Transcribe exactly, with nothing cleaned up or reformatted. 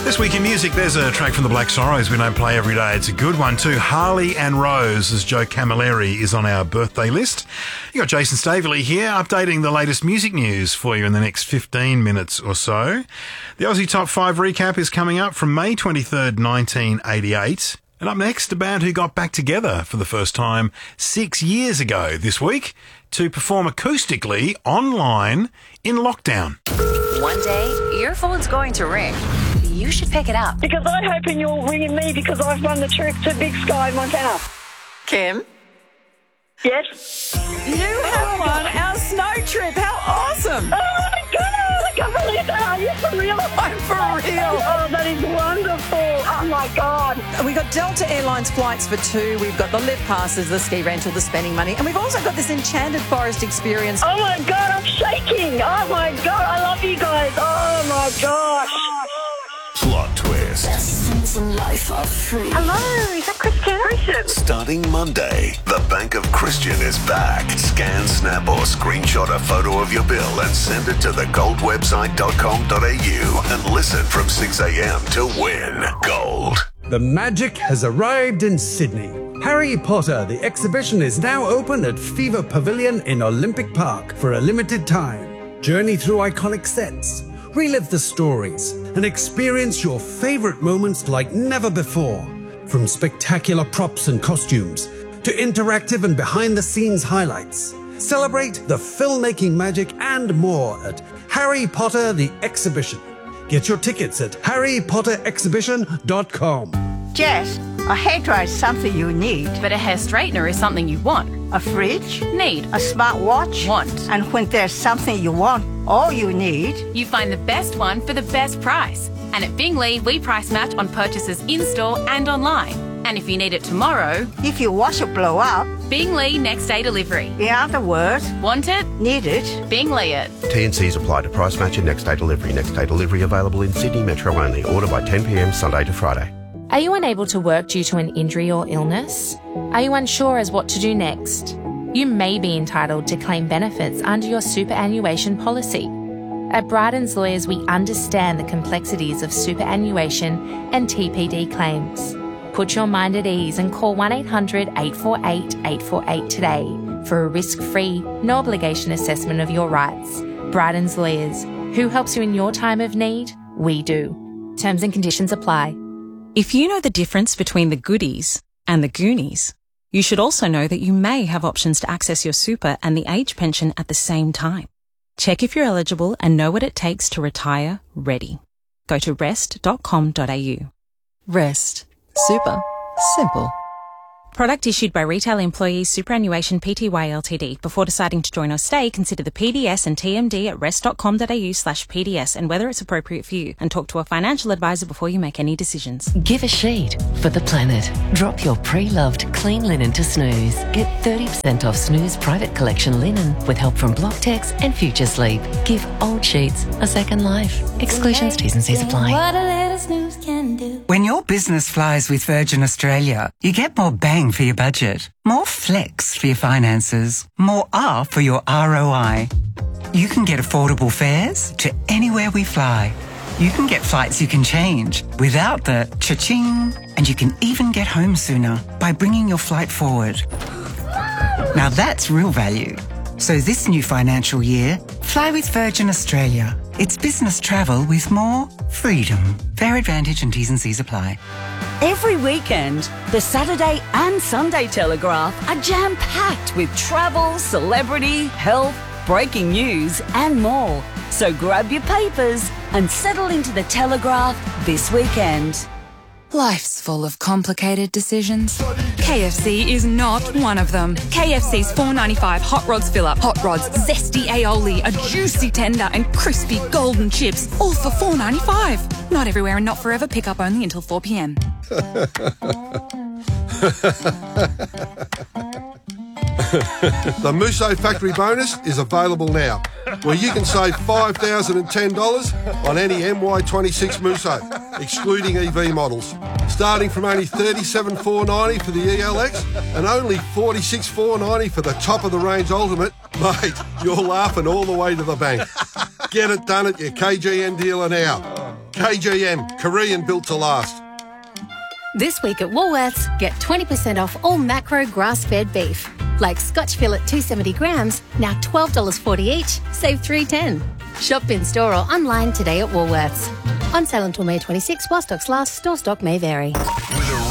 This week in music, there's a track from the Black Sorrows we don't play every day. It's a good one too. Harley and Rose, as Joe Camilleri is on our birthday list. You got Jason Staveley here, updating the latest music news for you in the next fifteen minutes or so. The Aussie Top five recap is coming up from May twenty-third, nineteen eighty-eight. And up next, a band who got back together for the first time six years ago this week to perform acoustically online in lockdown. One day, your phone's going to ring. You should pick it up. Because I'm hoping you're ringing me because I've won the trip to Big Sky, Montana. Kim? Yes? You have won our snow trip. How awesome. Oh, my God. I can't believe that. Are you for real? I'm for real. Oh, that is wonderful. Oh, my God. We've got Delta Airlines flights for two. We've got the lift passes, the ski rental, the spending money. And we've also got this enchanted forest experience. Oh, my God. I'm shaking. Oh, my God. I love you guys. Oh, my gosh. Plot twist. Lessons in life are free. Hello, is that Christian? Christian. Starting Monday, the Bank of Christian is back. Scan, snap or screenshot a photo of your bill and send it to the gold website dot com dot a u and listen from six a.m. to win gold. The magic has arrived in Sydney. Harry Potter, the exhibition, is now open at Fever Pavilion in Olympic Park for a limited time. Journey through iconic sets, relive the stories, and experience your favorite moments like never before. From spectacular props and costumes to interactive and behind-the-scenes highlights. Celebrate the filmmaking magic and more at Harry Potter the Exhibition. Get your tickets at harry potter exhibition dot com. Jess, a hairdryer is something you need. But a hair straightener is something you want. A fridge? Need. A smartwatch? Want. And when there's something you want, all you need... You find the best one for the best price. And at Bingley, we price match on purchases in-store and online. And if you need it tomorrow... If your washer blow up... Bingley next day delivery. In other words... Want it? Need it? Bingley it. T and Cs apply to price match and next day delivery. Next day delivery available in Sydney Metro only. Order by ten p.m. Sunday to Friday. Are you unable to work due to an injury or illness? Are you unsure as what to do next? You may be entitled to claim benefits under your superannuation policy. At Bryden's Lawyers, we understand the complexities of superannuation and T P D claims. Put your mind at ease and call one eight hundred eight four eight eight four eight today for a risk-free, no-obligation assessment of your rights. Bryden's Lawyers, who helps you in your time of need? We do. Terms and conditions apply. If you know the difference between the goodies and the Goonies, you should also know that you may have options to access your super and the age pension at the same time. Check if you're eligible and know what it takes to retire ready. Go to rest dot com dot a u. Rest. Super. Simple. Product issued by Retail Employees Superannuation Pty Ltd. Before deciding to join or stay, consider the P D S and T M D at rest dot com dot a u slash P D S and whether it's appropriate for you, and talk to a financial advisor before you make any decisions. Give a sheet for the planet. Drop your pre-loved clean linen to Snooze. Get thirty percent off Snooze Private Collection linen with help from Blocktex and Future Sleep. Give old sheets a second life. Exclusions, T's and C's apply. What a little snooze can do. When your business flies with Virgin Australia, you get more bang for your budget, more flex for your finances, more R for your R O I. You can get affordable fares to anywhere we fly. You can get flights you can change without the cha-ching, and you can even get home sooner by bringing your flight forward. Now that's real value. So this new financial year, fly with Virgin Australia. It's business travel with more freedom. Fare advantage and T's and C's apply. Every weekend, the Saturday and Sunday Telegraph are jam-packed with travel, celebrity, health, breaking news and more. So grab your papers and settle into the Telegraph this weekend. Life's full of complicated decisions. K F C is not one of them. K F C's four ninety-five Hot Rods Fill-Up. Hot Rods, zesty aioli, a juicy tender and crispy golden chips, all for four ninety-five. Not everywhere and not forever. Pick up only until four p.m. The Musso Factory Bonus is available now, where you can save five thousand ten dollars on any M Y twenty-six Musso, excluding E V models, starting from only thirty-seven thousand four hundred ninety dollars for the E L X and only forty-six thousand four hundred ninety dollars for the top-of-the-range Ultimate. Mate, you're laughing all the way to the bank. Get it done at your K G N dealer now. K G M, Korean built to last. This week at Woolworths, get twenty percent off all macro grass-fed beef. Like Scotch fillet two hundred seventy grams, now twelve dollars forty each, save three dollars ten. Shop in store or online today at Woolworths. On sale until May twenty-sixth while stocks last. Store stock may vary. With a